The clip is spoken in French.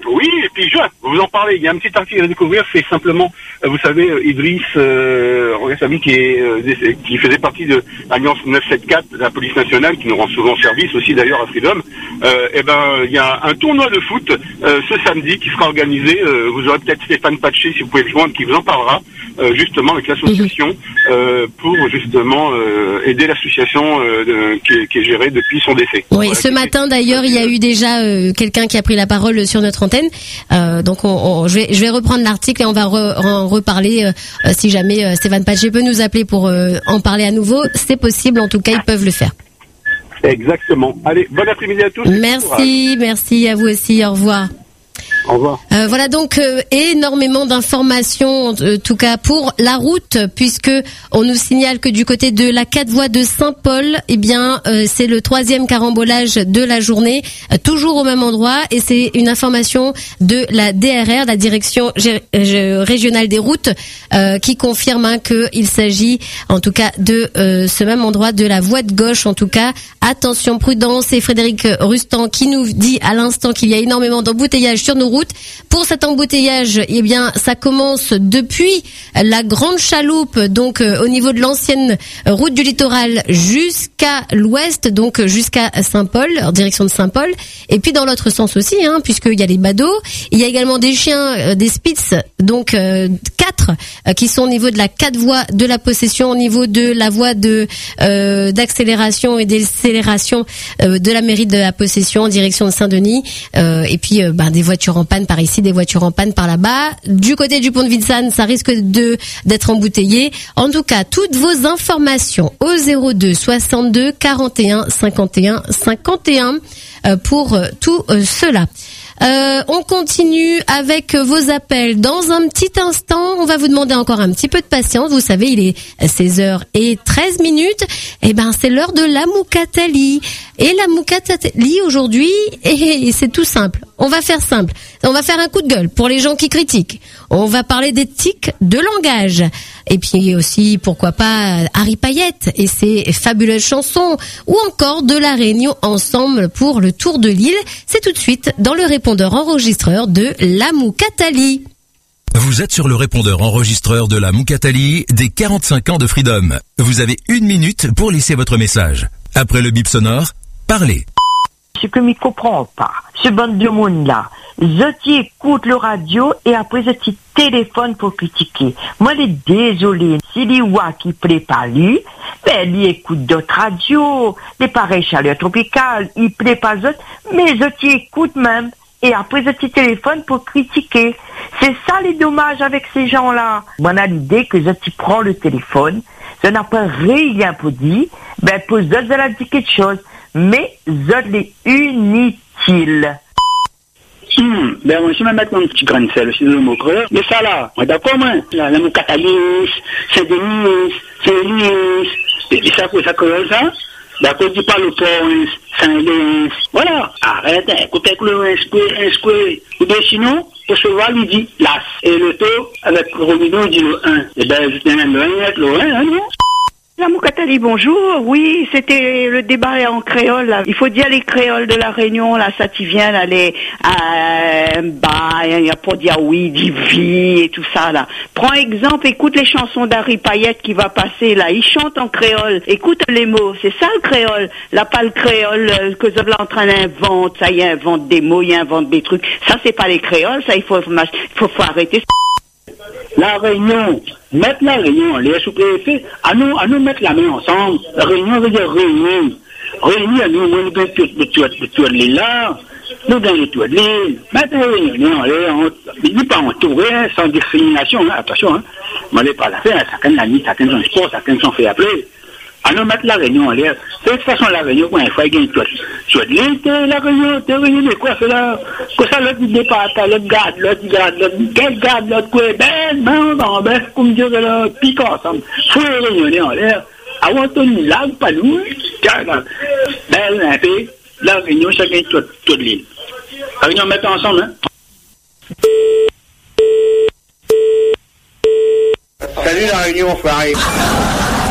Oui, et puis Joanne, vous en parlez, il y a un petit article à découvrir, c'est simplement, vous savez, Idriss, qui faisait partie de l'Alliance 974 de la police nationale, qui nous rend souvent service aussi d'ailleurs à Freedom. Il y a un tournoi de foot ce samedi qui sera organisé, vous aurez peut-être Stéphane Patché, si vous pouvez le joindre, qui vous en parlera, justement avec l'association, pour justement aider l'association qui est gérée depuis son décès. Oui, voilà, ce matin d'ailleurs, il y a eu déjà quelqu'un qui a pris la parole sur notre antenne. Donc je vais reprendre l'article et on va en reparler si jamais Stéphane Patché peut nous appeler pour en parler à nouveau. C'est possible, en tout cas, ils peuvent le faire. Exactement. Allez, bon après-midi à tous. Merci à vous aussi. Au revoir. Au revoir. Voilà donc énormément d'informations, en tout cas pour la route, puisque on nous signale que du côté de la 4 voies de Saint-Paul, c'est le 3e carambolage de la journée, toujours au même endroit, et c'est une information de la DRR, la Direction régionale des routes, qui confirme qu'il s'agit en tout cas de ce même endroit, de la voie de gauche en tout cas. Attention, prudence, c'est Frédéric Rustan qui nous dit à l'instant qu'il y a énormément d'embouteillages sur nos routes. Pour cet embouteillage, ça commence depuis la Grande Chaloupe, donc au niveau de l'ancienne route du littoral jusqu'à l'ouest, donc jusqu'à Saint-Paul, en direction de Saint-Paul. Et puis dans l'autre sens aussi, puisqu'il y a les badauds. Il y a également des chiens, des Spitz, donc 4 qui sont au niveau de la 4 voies de la possession, au niveau de la voie d'accélération et décélération de la mairie de la possession en direction de Saint-Denis. Et puis des voitures en panne par ici, des voitures en panne par là-bas. Du côté du pont de Vincennes, ça risque d'être embouteillé. En tout cas, toutes vos informations au 02 62 41 51 51 pour tout cela. On continue avec vos appels. Dans un petit instant, on va vous demander encore un petit peu de patience. Vous savez, il est 16h13. C'est l'heure de la Moukatali. Et la Moukatali aujourd'hui, c'est tout simple. On va faire simple. On va faire un coup de gueule pour les gens qui critiquent. On va parler d'éthique de langage. Et puis aussi, pourquoi pas, Harry Payette et ses fabuleuses chansons. Ou encore de la Réunion ensemble pour le Tour de l'île. C'est tout de suite dans le répondeur enregistreur de la Moukatali. Vous êtes sur le répondeur enregistreur de la Moukatali des 45 ans de Freedom. Vous avez 1 minute pour laisser votre message. Après le bip sonore, parlez. Ce que je ne comprends pas, ce bande de monde-là, je écoute le radio et après je téléphone pour critiquer. Moi, je suis désolé. Si les voix qui plaît pas lui, il écoute d'autres radios, les pareils chaleur tropicale, il plaît pas d'autres, mais je écoute même. Et après, je téléphone pour critiquer. C'est ça les dommages avec ces gens-là. Moi, on a l'idée que je prends le téléphone, je n'ai pas rien pour dire, pour d'autres, je leur dis quelque chose. Mais je l'ai inutile. Moi, je vais mettre mon petit grain de sel, c'est le mot creux. Mais ça là, d'accord, moi. La Moukatali, c'est Denis, c'est Elise. Et ça, ça creuse, ça. D'accord, tu parles au port, Saint-Léon. Voilà. Arrête, écoutez, un square. Ou bien sinon, pour se voir, il dit l'as. Et le taux, avec le Romino, il dit le 1. Et je même le 1 avec le 1, non? La Moukatali, bonjour. Oui, c'était le débat en créole, là. Il faut dire les créoles de la Réunion, là, ça t'y vient, là, il y a pas dire oui, dit vie et tout ça, là. Prends exemple, écoute les chansons d'Harry Payette qui va passer, là. Il chante en créole. Écoute les mots. C'est ça, le créole. Là, pas le créole que vous êtes en train d'inventer. Ça, il invente des mots, il invente des trucs. Ça, c'est pas les créoles. Ça, il faut arrêter. La Réunion, mettre la Réunion, les sous-préfets, à nous mettre la main ensemble. La Réunion veut dire réunir. Réunir, nous, nous gagnons le tour de l'île là, nous gagnons le tour de l'île. Maintenant, Réunion, il n'est pas entouré, sans discrimination, attention, mais on n'est pas la faire, chacun la nuit, chacun son sport, chacun son fait appeler. À nous mettre la Réunion en l'air. De toute façon, la Réunion, quand il faut gagner tout de l'île, la Réunion, de quoi faire là? Que ça, l'autre, il départ, l'autre garde, l'autre quoi, comme dire, là, pique ensemble. Faut les réunionner en l'air. Avant, on lag, pas nous, un peu, la Réunion, ça gagne tout de l'île. La Réunion, mettons ensemble, Salut la Réunion, Farid.